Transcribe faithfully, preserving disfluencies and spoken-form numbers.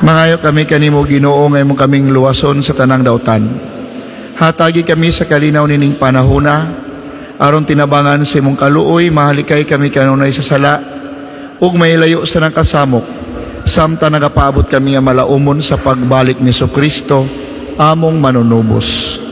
Mangayo kami kanimo Ginoo nga imong kaming luwason sa tanang dautan. Hatagi kami sa kalinaw nining panahona, aron tinabangan sa imong kaluoy, mahalikay kami kanunay sa sala, ug mailayo sa nang kasamok, samtang nagapaabot kami nga malaumon sa pagbalik ni Jesucristo, among manunubos.